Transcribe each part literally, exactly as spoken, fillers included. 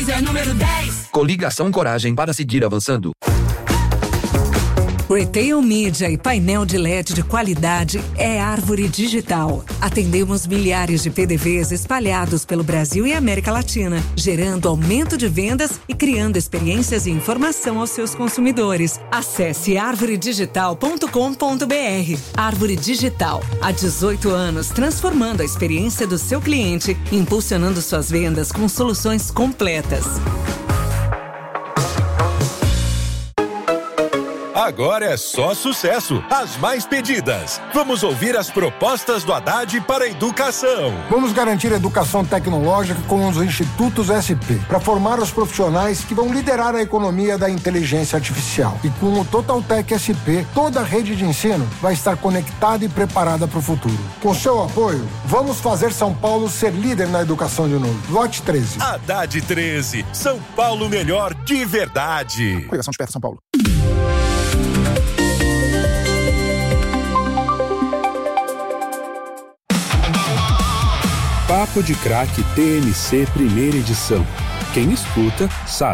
é número dez. Coligação Coragem para seguir avançando. Retail Media e painel de L E D de qualidade é Árvore Digital. Atendemos milhares de P D Vs espalhados pelo Brasil e América Latina, gerando aumento de vendas e criando experiências e informação aos seus consumidores. Acesse árvore digital ponto com ponto b r. Árvore Digital, há dezoito anos, transformando a experiência do seu cliente, impulsionando suas vendas com soluções completas. Agora é só sucesso, as mais pedidas. Vamos ouvir as propostas do Haddad para a educação. Vamos garantir a educação tecnológica com os institutos S P, para formar os profissionais que vão liderar a economia da inteligência artificial. E com o Totaltec S P, toda a rede de ensino vai estar conectada e preparada para o futuro. Com seu apoio, vamos fazer São Paulo ser líder na educação de novo. Vote treze. Haddad treze, São Paulo melhor de verdade. Coligação Desperta São Paulo. Papo de Craque T M C primeira edição. Quem escuta, sabe.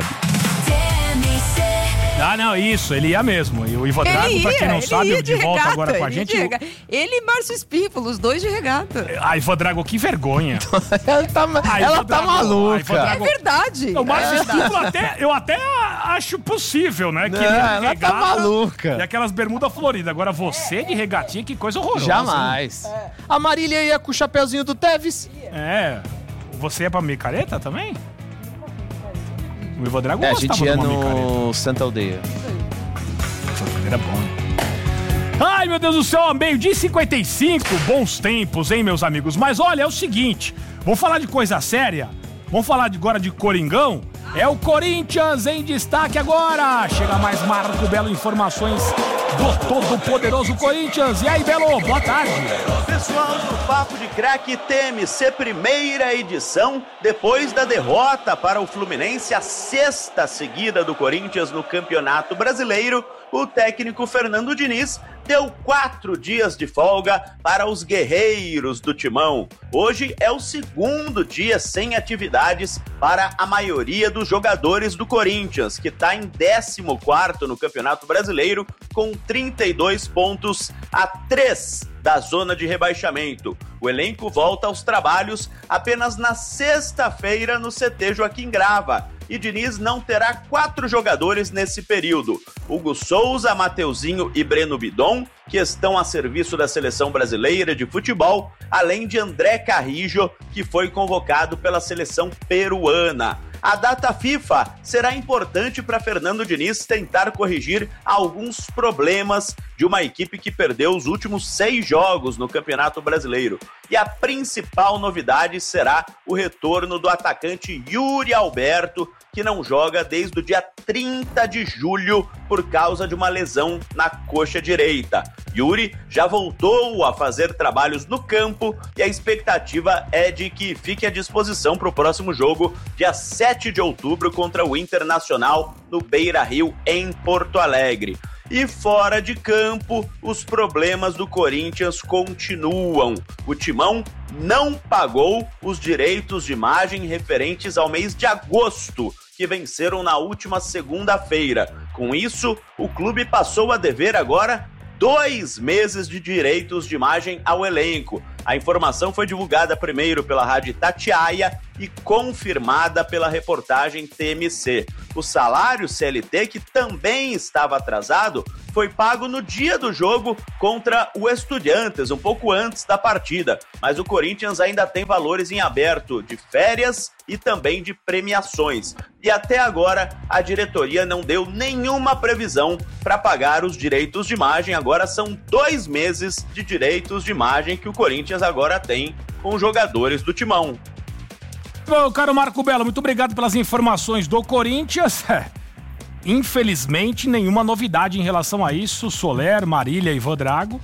Ah, não, isso, ele ia mesmo. E o Ivo Drago, pra quem não sabe, de, de volta regata, agora com a gente. Ele, ele e Márcio Espípulo, os dois de regata. Ah, Ivo Drago, que vergonha. ela tá, ah, ela tá Drago, maluca. Drago, é verdade. O Márcio é Espípulo, até, eu até acho possível, né? Que não, ela regata, tá maluca. E aquelas bermudas floridas. Agora você de regatinha, que coisa horrorosa. Jamais. É. A Marília ia com o chapeuzinho do Tevez. É. Você ia pra micareta também? O Ivo Drago é, gostava a gente ia de uma no micareta. Santa Aldeia. Santa Aldeia era bom. Ai, meu Deus do céu, meio-dia e cinquenta e cinco. Bons tempos, hein, meus amigos? Mas olha, é o seguinte, vamos falar de coisa séria? Vamos falar de, agora de Coringão? É o Corinthians em destaque agora. Chega mais Marco Belo, informações do todo-poderoso Corinthians. E aí, Belo, boa tarde. Pessoal do Papo de Craque T M C, primeira edição, depois da derrota para o Fluminense, a sexta seguida do Corinthians no Campeonato Brasileiro, o técnico Fernando Diniz deu quatro dias de folga para os guerreiros do Timão. Hoje é o segundo dia sem atividades para a maioria dos jogadores do Corinthians, que está em décimo quarto no Campeonato Brasileiro, com trinta e dois pontos a três da zona de rebaixamento. O elenco volta aos trabalhos apenas na sexta-feira no C T Joaquim Grava, e Diniz não terá quatro jogadores nesse período: Hugo Souza, Mateuzinho e Breno Bidon, que estão a serviço da Seleção Brasileira de Futebol, além de André Carrijo, que foi convocado pela seleção peruana. A data FIFA será importante para Fernando Diniz tentar corrigir alguns problemas de uma equipe que perdeu os últimos seis jogos no Campeonato Brasileiro. E a principal novidade será o retorno do atacante Yuri Alberto, que não joga desde o dia trinta de julho por causa de uma lesão na coxa direita. Yuri já voltou a fazer trabalhos no campo e a expectativa é de que fique à disposição para o próximo jogo, dia sete de outubro, contra o Internacional no Beira-Rio, em Porto Alegre. E fora de campo, os problemas do Corinthians continuam. O Timão não pagou os direitos de imagem referentes ao mês de agosto, que venceram na última segunda-feira. Com isso, o clube passou a dever agora dois meses de direitos de imagem ao elenco. A informação foi divulgada primeiro pela Rádio Itatiaia e confirmada pela reportagem T M C. O salário C L T, que também estava atrasado, foi pago no dia do jogo contra o Estudiantes, um pouco antes da partida. Mas o Corinthians ainda tem valores em aberto de férias e também de premiações. E até agora, a diretoria não deu nenhuma previsão para pagar os direitos de imagem. Agora são dois meses de direitos de imagem que o Corinthians agora tem com os jogadores do Timão. Bom, caro Marco Belo, muito obrigado pelas informações do Corinthians. Infelizmente, nenhuma novidade em relação a isso. Soler, Marília e Ivo Drago.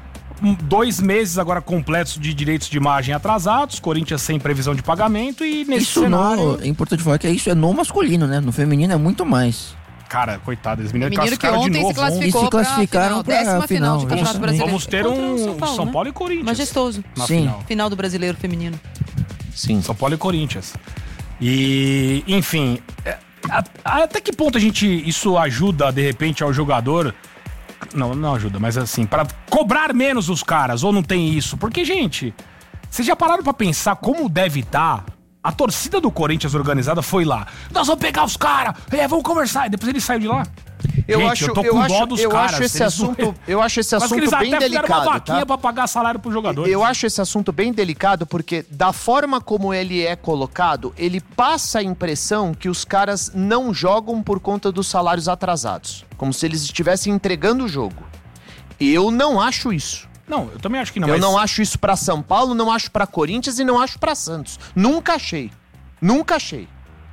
Dois meses agora completos de direitos de imagem atrasados, Corinthians sem previsão de pagamento e nesse isso cenário... No, é importante falar que isso é no masculino, né? No feminino é muito mais. Cara, coitado, eles meninos classificaram de novo. Se classificou e se classificaram para a final. final de Campeonato Brasileiro. Vamos ter um São Paulo, São Paulo né? e Corinthians. Majestoso. Na Sim. final. Final do Brasileiro Feminino. Sim. São Paulo e Corinthians. E, enfim, é, a, até que ponto a gente, isso ajuda, de repente, ao jogador... Não, não ajuda, mas assim, para cobrar menos os caras, ou não tem isso? Porque, gente, vocês já pararam pra pensar como deve estar... A torcida do Corinthians organizada foi lá. Nós vamos pegar os caras, é, vamos conversar. E depois ele saiu de lá. Eu Gente, acho, eu tô com eu dó acho, dos eu caras. acho esse assunto, eu acho esse assunto eles bem até delicado, uma vaquinha tá? pra pagar salário pros jogadores. Eu acho esse assunto bem delicado porque da forma como ele é colocado, ele passa a impressão que os caras não jogam por conta dos salários atrasados, como se eles estivessem entregando o jogo. Eu não acho isso. Não, eu também acho que não. Eu mas... não acho isso pra São Paulo, não acho pra Corinthians e não acho pra Santos. Nunca achei. Nunca achei.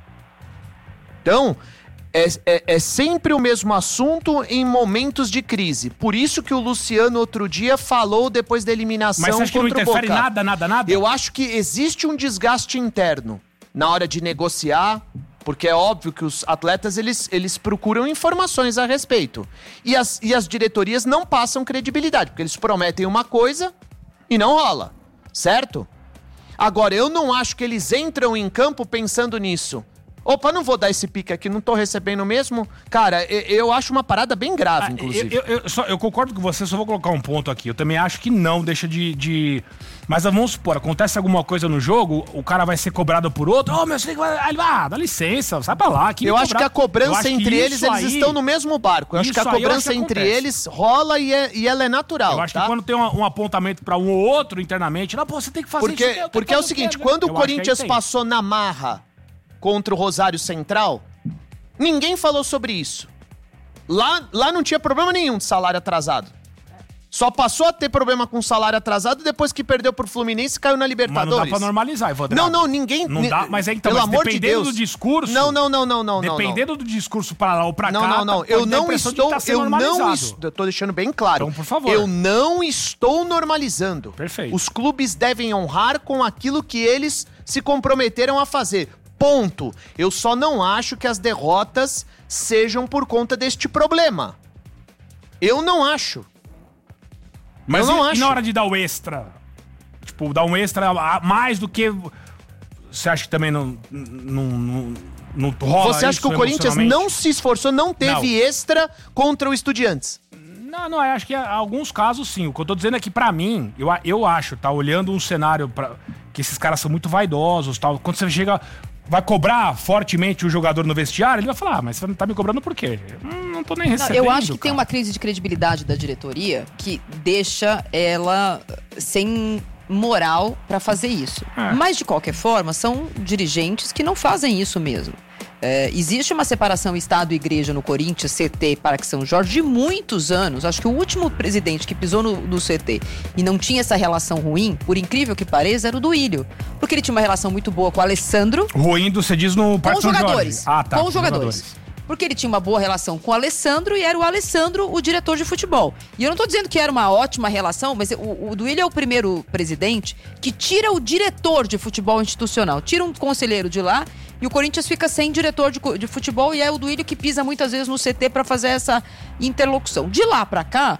Então, é, é, é sempre o mesmo assunto em momentos de crise. Por isso que o Luciano outro dia falou depois da eliminação Mas você acha que não contra o interfere Boca. nada, nada, nada? Eu acho que existe um desgaste interno na hora de negociar, porque é óbvio que os atletas eles, eles procuram informações a respeito. E as, e as diretorias não passam credibilidade, porque eles prometem uma coisa e não rola, certo? Agora, eu não acho que eles entram em campo pensando nisso. Opa, não vou dar esse pique aqui, não tô recebendo mesmo. Cara, eu, eu acho uma parada bem grave, Ah, inclusive. Eu, eu, eu, só, eu concordo com você, só vou colocar um ponto aqui. Eu também acho que não, deixa de... de... Mas vamos supor, acontece alguma coisa no jogo, o cara vai ser cobrado por outro. Ô, oh, meu, você tem que... Aí ele vai, ah, dá licença, sai pra lá. Eu acho que a cobrança que entre eles, eles aí... estão no mesmo barco. Eu acho que a cobrança entre eles rola e, é, e ela é natural. Eu acho tá? que quando tem um, um apontamento pra um ou outro internamente, não, pô, você tem que fazer porque, isso. Porque, porque é o seguinte, quando o Corinthians passou na marra contra o Rosário Central, ninguém falou sobre isso. Lá, lá não tinha problema nenhum de salário atrasado. Só passou a ter problema com salário atrasado depois que perdeu pro Fluminense e caiu na Libertadores. Mas não dá pra normalizar, Evandro. Não, não, ninguém... Não dá, mas é então, pelo mas amor de dependendo Deus. do discurso... Não, não, não, não, não. Dependendo não. do discurso pra lá ou pra não, cá... Não, não, não. Eu não estou... Tá eu normalizado. não estou... Eu tô deixando bem claro. Então, por favor. Eu não estou normalizando. Perfeito. Os clubes devem honrar com aquilo que eles se comprometeram a fazer. Ponto. Eu só não acho que as derrotas sejam por conta deste problema. Eu não acho. Mas eu não e, acho. E na hora de dar o extra? Tipo, dar um extra a mais do que... Você acha que também não, não, não, não rola Você acha isso que o Corinthians não se esforçou, não teve Não. extra contra o Estudiantes? Não, não, eu acho que em alguns casos sim. O que eu tô dizendo é que pra mim, eu, eu acho, tá? Olhando um cenário pra, que esses caras são muito vaidosos, tal. Quando você chega... Vai cobrar fortemente o jogador no vestiário, ele vai falar, ah, mas você não tá me cobrando por quê? Hum, não tô nem recebendo. Não, eu acho que cara. tem uma crise de credibilidade da diretoria que deixa ela sem moral pra fazer isso. É. Mas, de qualquer forma, são dirigentes que não fazem isso mesmo. É, existe uma separação Estado e Igreja no Corinthians, C T, Parque São Jorge, de muitos anos. Acho que o último presidente que pisou no, no C T e não tinha essa relação ruim, por incrível que pareça, era o Duílio. Porque ele tinha uma relação muito boa com o Alessandro. Ruim, você diz no Com Parque os São jogadores. Jorge. Ah, tá. Com os jogadores. Porque ele tinha uma boa relação com o Alessandro e era o Alessandro o diretor de futebol. E eu não tô dizendo que era uma ótima relação, mas o, o Duílio é o primeiro presidente que tira o diretor de futebol institucional. Tira um conselheiro de lá e o Corinthians fica sem diretor de, de futebol e é o Duílio que pisa muitas vezes no C T pra fazer essa interlocução. De lá pra cá,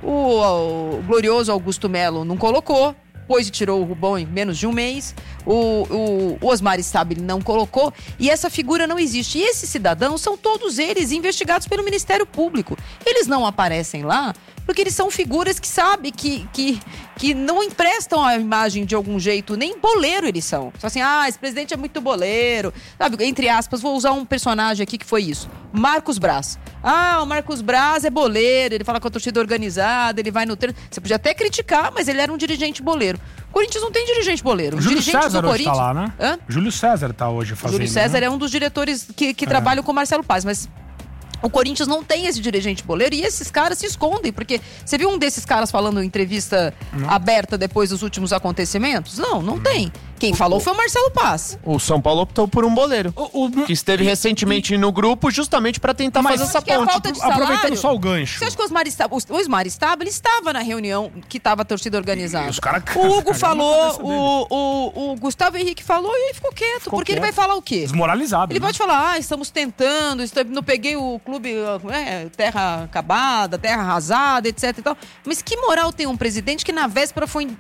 o, o glorioso Augusto Melo não colocou. Depois e tirou o Rubão em menos de um mês. O, o, o Osmar Stabile não colocou. E essa figura não existe. E esses cidadãos são todos eles investigados pelo Ministério Público. Eles não aparecem lá porque eles são figuras que sabem que, que, que não emprestam a imagem de algum jeito. Nem boleiro eles são. Só assim, ah, esse presidente é muito boleiro. Sabe, entre aspas, vou usar um personagem aqui que foi isso. Marcos Braz. Ah, o Marcos Braz é boleiro, ele fala com a torcida organizada, ele vai no treino. Você podia até criticar, mas ele era um dirigente boleiro. O Corinthians não tem dirigente boleiro. O Júlio dirigente César do hoje Corinthians... tá lá, né? Hã? Júlio César tá hoje fazendo. Júlio César né? é um dos diretores que, que É. trabalham com o Marcelo Paz, mas... O Corinthians não tem esse dirigente boleiro e esses caras se escondem, porque você viu um desses caras falando em entrevista Não. aberta depois dos últimos acontecimentos? Não, não tem. Quem falou foi o Marcelo Paz. O São Paulo optou por um boleiro. que esteve recentemente no grupo justamente pra tentar Mas fazer essa acho que é ponte. falta de salário. Aproveitando só o gancho. Você acha que o Osmar Stabile, o Osmar Stabile estava na reunião que estava a torcida organizada? E os cara- o Hugo cagaram na falou, cabeça dele. o, o, o Gustavo Henrique falou e ele ficou quieto. Ficou porque quieto. ele vai falar o quê? Desmoralizado. Ele né? pode falar, ah, estamos tentando, estou- não peguei o clube, é, terra acabada, terra arrasada, etc e tal. Mas que moral tem um presidente que na véspera foi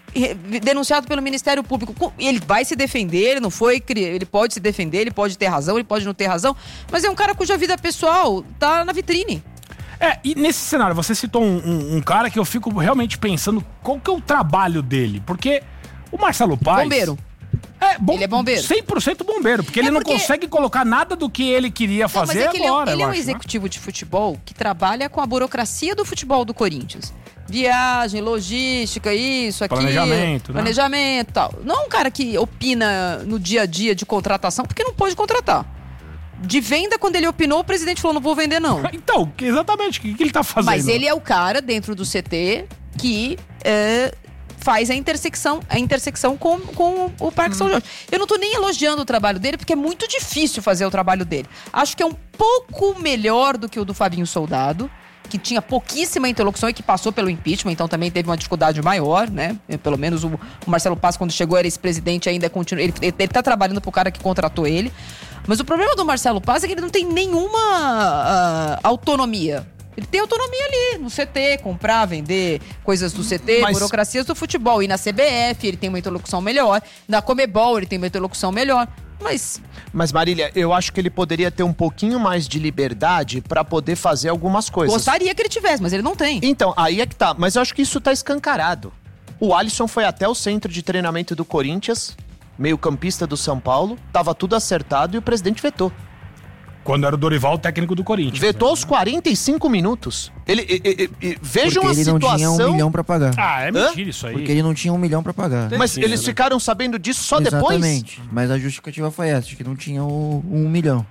denunciado pelo Ministério Público. Ele vai se defender, ele não foi, ele pode se defender, ele pode ter razão, ele pode não ter razão, mas é um cara cuja vida pessoal tá na vitrine. É, e nesse cenário, você citou um, um, um cara que eu fico realmente pensando qual que é o trabalho dele, porque o Marcelo Paes... Bombeiro. É, bom, ele é bombeiro. cem por cento bombeiro, porque é ele porque... não consegue colocar nada do que ele queria fazer não, mas é que agora. Ele é um, ele é um acho, executivo né? de futebol que trabalha com a burocracia do futebol do Corinthians. Viagem, logística, isso, aquilo. Planejamento, né? Planejamento e tal. Não é um cara que opina no dia a dia de contratação, porque não pode contratar. De venda, quando ele opinou, o presidente falou, não vou vender não. Então, exatamente, o que, que ele tá fazendo? Mas ele é o cara dentro do C T que... É, faz a intersecção, a intersecção com, com o Parque hum. São Jorge. Eu não tô nem elogiando o trabalho dele, porque é muito difícil fazer o trabalho dele. Acho que é um pouco melhor do que o do Fabinho Soldado, que tinha pouquíssima interlocução e que passou pelo impeachment, então também teve uma dificuldade maior, né? Pelo menos o, o Marcelo Paes, quando chegou, era ex-presidente, ainda continua. Ele, ele, ele tá trabalhando pro cara que contratou ele. Mas o problema do Marcelo Paes é que ele não tem nenhuma uh, autonomia. Ele tem autonomia ali, no C T, comprar, vender coisas do C T, Mas... burocracias do futebol. E na C B F ele tem uma interlocução melhor, na Comebol ele tem uma interlocução melhor. Mas... Mas, Marília, eu acho que ele poderia ter um pouquinho mais de liberdade pra poder fazer algumas coisas. Gostaria que ele tivesse, mas ele não tem. Então, aí é que tá. Mas eu acho que isso tá escancarado. O Alisson foi até o centro de treinamento do Corinthians, meio-campista do São Paulo, tava tudo acertado e o presidente vetou. Quando era o Dorival, o técnico do Corinthians. Vetou aos quarenta e cinco minutos. Ele, e, e, e, vejam Porque a ele situação... não tinha um milhão pra pagar. Ah, é mentira Hã? isso aí. Porque ele não tinha um milhão pra pagar. Mas tinha, eles né? ficaram sabendo disso só Exatamente. depois? Exatamente. Mas a justificativa foi essa, de que não tinha o, um milhão.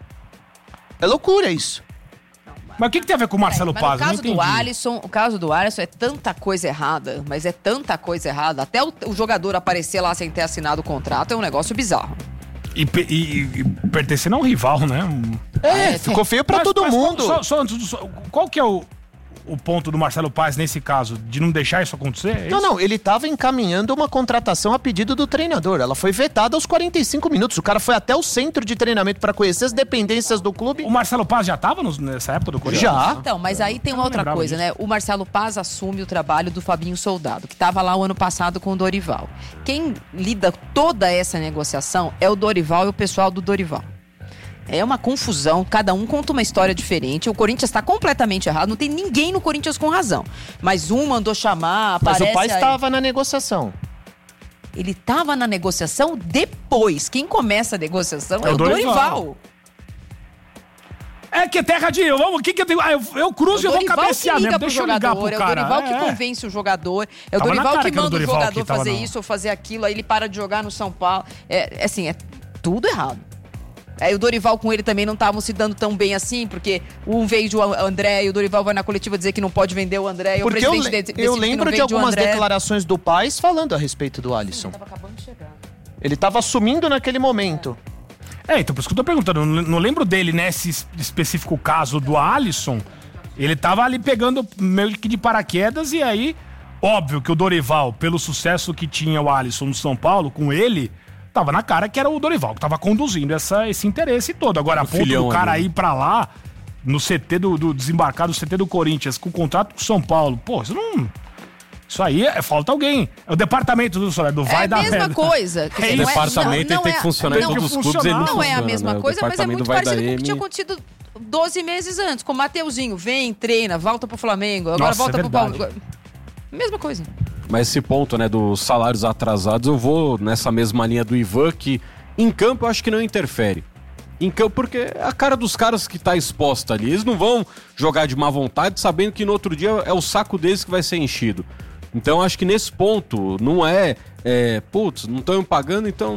É loucura isso. Mas o que, que tem a ver com o Marcelo é, Paes? O caso do Alisson, o caso do Alisson é tanta coisa errada, mas é tanta coisa errada. Até o, o jogador aparecer lá sem ter assinado o contrato é um negócio bizarro. E, e, e pertencendo a um rival, né? É, ficou feio pra mas, todo mas, mundo. Só, só antes do, só, qual que é o, o ponto do Marcelo Paes nesse caso? De não deixar isso acontecer? É não, isso? não, ele tava encaminhando uma contratação a pedido do treinador. Ela foi vetada aos quarenta e cinco minutos. O cara foi até o centro de treinamento pra conhecer as dependências do clube. O Marcelo Paes já tava nos, nessa época do Corinthians? Já. Então, mas aí tem uma outra coisa, disso. né? O Marcelo Paes assume o trabalho do Fabinho Soldado, que tava lá o ano passado com o Dorival. Quem lida toda essa negociação é o Dorival e o pessoal do Dorival. É uma confusão, cada um conta uma história diferente. O Corinthians está completamente errado, não tem ninguém no Corinthians com razão. Mas um mandou chamar, aparece... Mas o Paes aí... estava na negociação. Ele estava na negociação depois. Quem começa a negociação é, é o Dorival. Dorival. É que é terra de... Vamos, que que eu tenho? Ah, eu, eu cruzo e eu vou cabecear mesmo. Deixa eu ligar pro cara. É o Dorival é. que convence o jogador. É o tava Dorival que que manda o jogador fazer no... isso ou fazer aquilo. Aí ele para de jogar no São Paulo. É assim, é tudo errado. Aí o Dorival com ele também não estavam se dando tão bem assim, porque um veio o André e o Dorival vai na coletiva dizer que não pode vender o André. E porque o presidente eu, le eu lembro de algumas declarações do Paes falando a respeito do Alisson. Ele tava acabando de chegar. Ele tava assumindo naquele momento. É, então por isso que eu tô perguntando. Eu não, não lembro dele nesse específico caso do Alisson. Ele tava ali pegando meio que de paraquedas e aí, óbvio que o Dorival, pelo sucesso que tinha o Alisson no São Paulo, com ele... Tava na cara que era o Dorival, que tava conduzindo essa, esse interesse todo. Agora, a ponto do cara ali, né? ir pra lá, no C T do, do desembarcado, no C T do Corinthians, com contrato com o São Paulo. Pô, isso não... Isso aí é, falta alguém. É o departamento do Soler, do vai dar merda. É a mesma coisa. É, o departamento não, não tem é, que funcionar não, em todos os clubes. Ele não, não funciona, é a mesma né? coisa, mas é muito parecido com o que tinha acontecido doze meses antes. Com o Mateuzinho, vem, treina, volta pro Flamengo, agora Nossa, volta é pro Palmeiras. Mesma coisa. Mas esse ponto, né, dos salários atrasados, eu vou nessa mesma linha do Ivan, que em campo eu acho que não interfere. Em campo, porque é a cara dos caras que tá exposta ali. Eles não vão jogar de má vontade, sabendo que no outro dia é o saco deles que vai ser enchido. Então acho que nesse ponto não é, é putz, não estão me pagando, então